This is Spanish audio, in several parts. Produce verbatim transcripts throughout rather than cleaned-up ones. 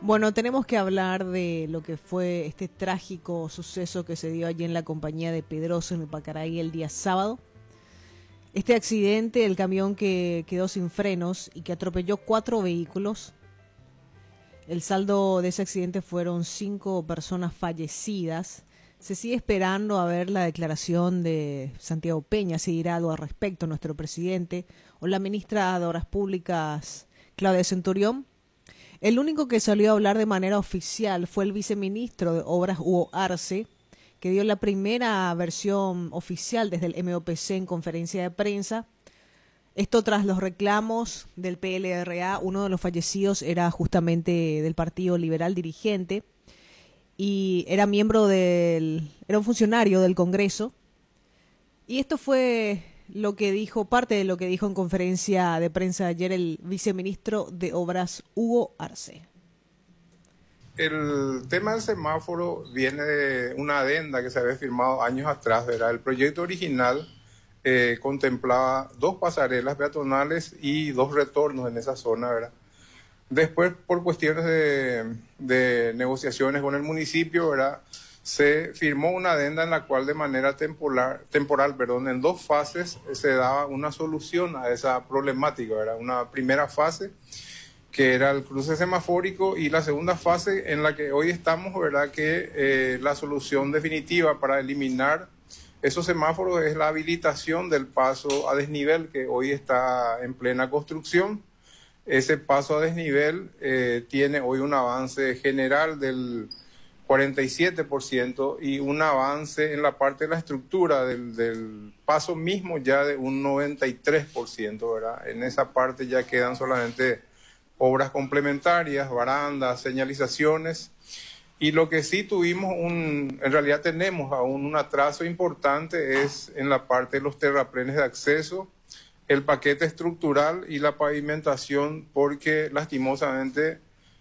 Bueno, tenemos que hablar de lo que fue este trágico suceso que se dio allí en la compañía de Pedroso en el Pacaraí el día sábado. Este accidente, el camión que quedó sin frenos y que atropelló cuatro vehículos. El saldo de ese accidente fueron cinco personas fallecidas. Se sigue esperando a ver la declaración de Santiago Peña, si dirá algo al respecto nuestro presidente, o la ministra de Obras Públicas, Claudia Centurión. El único que salió a hablar de manera oficial fue el viceministro de Obras, Hugo Arce, que dio la primera versión oficial desde el M O P C en conferencia de prensa. Esto tras los reclamos del P L R A. Uno de los fallecidos era justamente del Partido Liberal dirigente y era miembro del, era un funcionario del Congreso. Y esto fue lo que dijo, parte de lo que dijo en conferencia de prensa ayer el viceministro de Obras, Hugo Arce. El tema del semáforo viene de una adenda que se había firmado años atrás, ¿verdad? El proyecto original eh, contemplaba dos pasarelas peatonales y dos retornos en esa zona, ¿verdad? Después, por cuestiones de, de negociaciones con el municipio, ¿verdad?, se firmó una adenda en la cual de manera temporal, temporal perdón, en dos fases se daba una solución a esa problemática, ¿verdad? Una primera fase que era el cruce semafórico y la segunda fase en la que hoy estamos, ¿verdad?, que eh, la solución definitiva para eliminar esos semáforos es la habilitación del paso a desnivel que hoy está en plena construcción. Ese paso a desnivel eh, tiene hoy un avance general del cuarenta y siete por ciento y un avance en la parte de la estructura del, del paso mismo ya de un noventa y tres por ciento, ¿verdad? En esa parte ya quedan solamente obras complementarias, barandas, señalizaciones, y lo que sí tuvimos, un, en realidad tenemos aún un atraso importante es en la parte de los terraplenes de acceso, el paquete estructural y la pavimentación, porque lastimosamente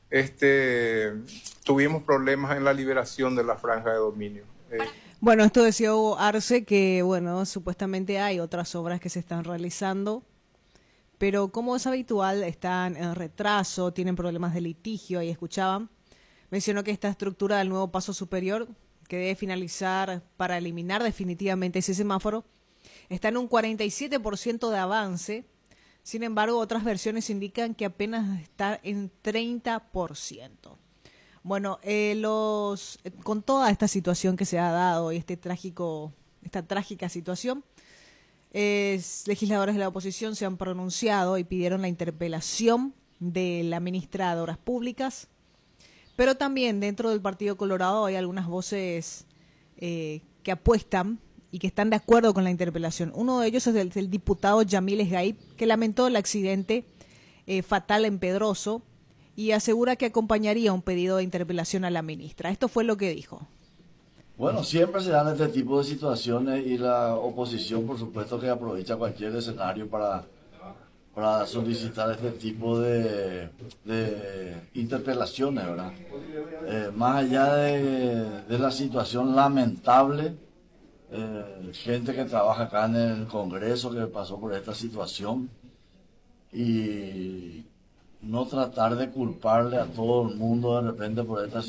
este, tuvimos problemas en la liberación de la franja de dominio. Eh, Bueno, esto decía Hugo Arce que, bueno, supuestamente hay otras obras que se están realizando, pero como es habitual, están en retraso, tienen problemas de litigio, ahí escuchaban. Mencionó que esta estructura del nuevo paso superior, que debe finalizar para eliminar definitivamente ese semáforo, está en un cuarenta y siete por ciento de avance. Sin embargo, otras versiones indican que apenas está en treinta por ciento. Bueno, eh, los, eh, con toda esta situación que se ha dado y este trágico, esta trágica situación, eh, legisladores de la oposición se han pronunciado y pidieron la interpelación de la ministra de Obras Públicas, pero también dentro del Partido Colorado hay algunas voces eh, que apuestan y que están de acuerdo con la interpelación. Uno de ellos es el, el diputado Yamil Esgaib, que lamentó el accidente eh, fatal en Pedroso y asegura que acompañaría un pedido de interpelación a la ministra. Esto fue lo que dijo. Bueno, siempre se dan este tipo de situaciones y la oposición, por supuesto, que aprovecha cualquier escenario para, para solicitar este tipo de, de interpelaciones, ¿verdad? Eh, más allá de, de la situación lamentable, eh, gente que trabaja acá en el Congreso que pasó por esta situación, y no tratar de culparle a todo el mundo de repente por esta situación.